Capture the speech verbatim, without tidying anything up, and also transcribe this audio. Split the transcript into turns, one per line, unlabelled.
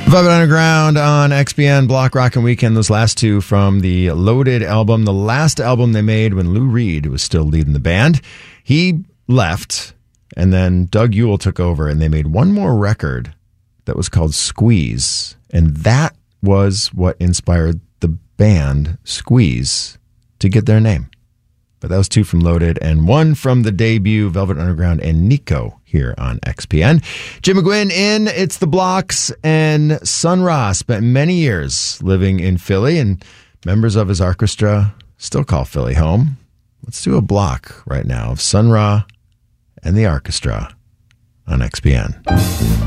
Velvet Underground on X P N, Block Rockin' Weekend. Those last two from the Loaded album, the last album they made when Lou Reed was still leading the band. He left, and then Doug Yule took over, and they made one more record that was called Squeeze, and that was what inspired the band Squeeze to get their name. But that was two from Loaded and one from the debut Velvet Underground and Nico here on X P N. Jim McGuinn in It's the Blocks, and Sun Ra spent many years living in Philly, and members of his orchestra still call Philly home. Let's do a block right now of Sun Ra and the orchestra on X P N.